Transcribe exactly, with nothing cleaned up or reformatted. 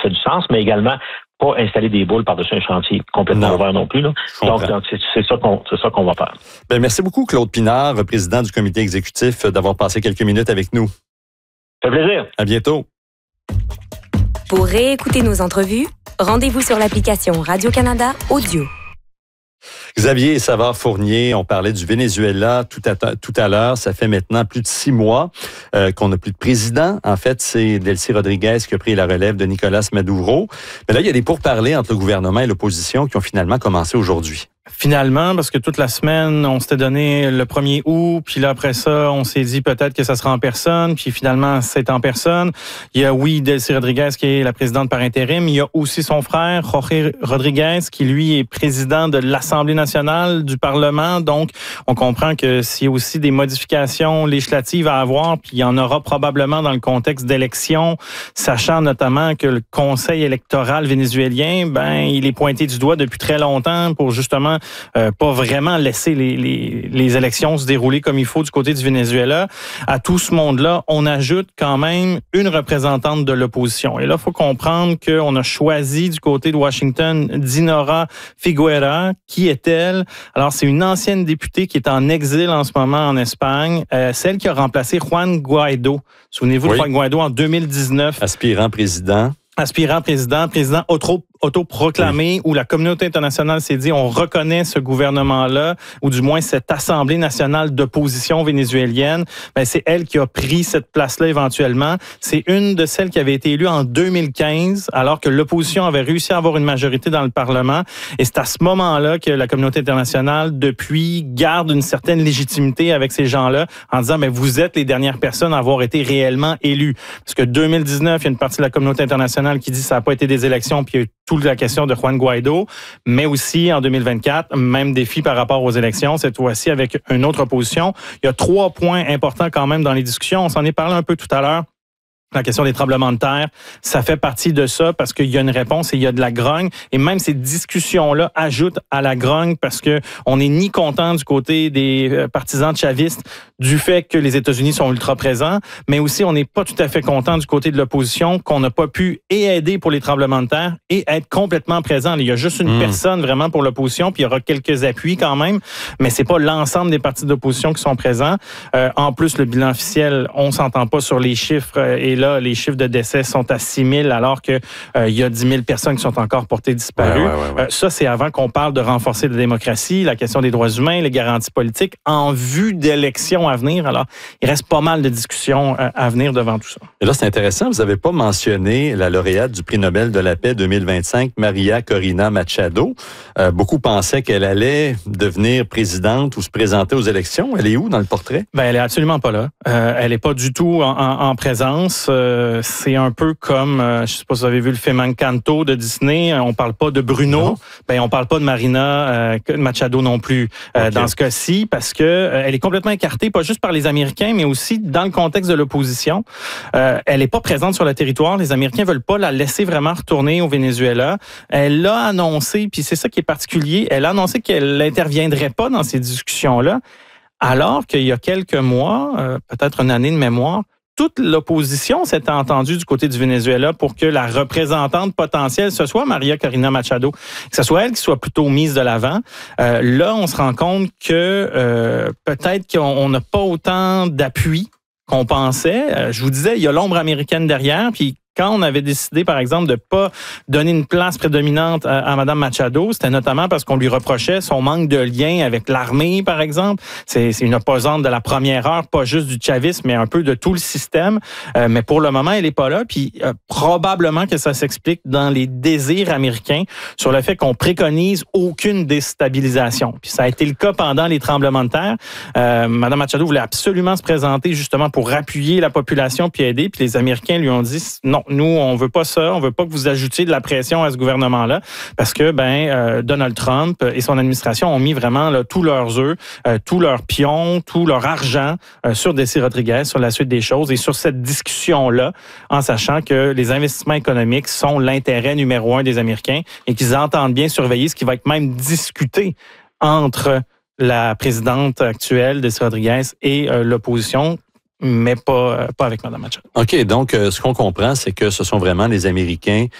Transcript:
fait du sens, mais également pas installer des boules par-dessus un chantier complètement ouvert non plus. Là. Donc, donc c'est, c'est, ça qu'on, c'est ça qu'on va faire. Bien, merci beaucoup, Claude Pinard, président du comité exécutif, d'avoir passé quelques minutes avec nous. Ça fait plaisir. À bientôt. Pour réécouter nos entrevues, rendez-vous sur l'application Radio-Canada Audio. Xavier Savard-Fournier, on parlait du Venezuela tout à, tout à l'heure. Ça fait maintenant plus de six mois euh, qu'on n'a plus de président. En fait, c'est Delcy Rodriguez qui a pris la relève de Nicolás Maduro. Mais là, il y a des pourparlers entre le gouvernement et l'opposition qui ont finalement commencé aujourd'hui. Finalement, parce que toute la semaine, on s'était donné le premier août, puis là, après ça, on s'est dit peut-être que ça sera en personne, puis finalement, c'est en personne. Il y a, oui, Delcy Rodriguez, qui est la présidente par intérim. Il y a aussi son frère, Jorge Rodriguez, qui, lui, est président de l'Assemblée nationale du Parlement. Donc, on comprend que s'il y a aussi des modifications législatives à avoir, puis il y en aura probablement dans le contexte d'élections, sachant notamment que le Conseil électoral vénézuélien, ben, il est pointé du doigt depuis très longtemps pour justement Euh, pas vraiment laisser les, les, les élections se dérouler comme il faut du côté du Venezuela. À tout ce monde-là, on ajoute quand même une représentante de l'opposition. Et là, il faut comprendre qu'on a choisi du côté de Washington Dinora Figueira. Qui est-elle? Alors, c'est une ancienne députée qui est en exil en ce moment en Espagne, euh, celle qui a remplacé Juan Guaido. Souvenez-vous oui. de Juan Guaido en deux mille dix-neuf. Aspirant président. Aspirant président, président auto, autoproclamé, oui. où la communauté internationale s'est dit on reconnaît ce gouvernement-là, ou du moins cette Assemblée nationale d'opposition vénézuélienne. Ben, c'est elle qui a pris cette place-là éventuellement. C'est une de celles qui avait été élue en deux mille quinze, alors que l'opposition avait réussi à avoir une majorité dans le Parlement. Et c'est à ce moment-là que la communauté internationale, depuis, garde une certaine légitimité avec ces gens-là, en disant ben, vous êtes les dernières personnes à avoir été réellement élues. Parce que deux mille dix-neuf, il y a une partie de la communauté internationale qui dit que ça n'a pas été des élections, puis il y a eu toute la question de Juan Guaido, mais aussi en deux mille vingt-quatre, même défi par rapport aux élections, cette fois-ci avec une autre opposition. Il y a trois points importants quand même dans les discussions. On s'en est parlé un peu tout à l'heure. La question des tremblements de terre, ça fait partie de ça parce qu'il y a une réponse et il y a de la grogne. Et même ces discussions-là ajoutent à la grogne parce que on n'est ni content du côté des partisans chavistes du fait que les États-Unis sont ultra présents, mais aussi on n'est pas tout à fait content du côté de l'opposition qu'on n'a pas pu et aider pour les tremblements de terre et être complètement présent. Il y a juste une mmh. personne vraiment pour l'opposition, puis il y aura quelques appuis quand même, mais c'est pas l'ensemble des partis d'opposition qui sont présents. Euh, en plus, le bilan officiel, on s'entend pas sur les chiffres et là, les chiffres de décès sont à six mille alors qu'il euh, y a dix mille personnes qui sont encore portées disparues. Ouais, ouais, ouais, ouais. Euh, ça, c'est avant qu'on parle de renforcer la démocratie, la question des droits humains, les garanties politiques en vue d'élections à venir. Alors, il reste pas mal de discussions euh, à venir devant tout ça. Et là, c'est intéressant, vous n'avez pas mentionné la lauréate du prix Nobel de la paix deux mille vingt-cinq, Maria Corina Machado. Euh, beaucoup pensaient qu'elle allait devenir présidente ou se présenter aux élections. Elle est où dans le portrait? Ben, elle est absolument pas là. Euh, elle est pas du tout en, en, en présence. Euh, c'est un peu comme, euh, je sais pas si vous avez vu le film Encanto de Disney, on parle pas de Bruno, non. ben on parle pas de Marina euh, Machado non plus euh, okay. dans ce cas-ci, parce que euh, elle est complètement écartée, pas juste par les Américains, mais aussi dans le contexte de l'opposition. Euh, elle est pas présente sur le territoire, les Américains veulent pas la laisser vraiment retourner au Venezuela. Elle a annoncé, puis c'est ça qui est particulier, elle a annoncé qu'elle n'interviendrait pas dans ces discussions-là, alors qu'il y a quelques mois, euh, peut-être une année de mémoire, toute l'opposition s'était entendue du côté du Venezuela pour que la représentante potentielle, ce soit Maria Corina Machado, que ce soit elle qui soit plutôt mise de l'avant. Euh, là, on se rend compte que euh, peut-être qu'on n'a pas autant d'appui qu'on pensait. Euh, je vous disais, il y a l'ombre américaine derrière, puis quand on avait décidé, par exemple, de pas donner une place prédominante à, à Mme Machado, c'était notamment parce qu'on lui reprochait son manque de lien avec l'armée, par exemple. C'est, c'est une opposante de la première heure, pas juste du chavisme, mais un peu de tout le système. Euh, mais pour le moment, elle est pas là. Puis euh, probablement que ça s'explique dans les désirs américains sur le fait qu'on préconise aucune déstabilisation. Puis ça a été le cas pendant les tremblements de terre. Euh, Mme Machado voulait absolument se présenter justement pour appuyer la population puis aider. Puis les Américains lui ont dit non. Nous, on veut pas ça. On veut pas que vous ajoutiez de la pression à ce gouvernement-là parce que ben euh, Donald Trump et son administration ont mis vraiment là, tous leurs œufs, euh, tous leurs pions, tout leur argent euh, sur Delcy Rodriguez, sur la suite des choses et sur cette discussion-là, en sachant que les investissements économiques sont l'intérêt numéro un des Américains et qu'ils entendent bien surveiller ce qui va être même discuté entre la présidente actuelle, Delcy Rodriguez, et euh, l'opposition, mais pas, pas avec Mme Machado. OK, donc euh, ce qu'on comprend, c'est que ce sont vraiment les Américains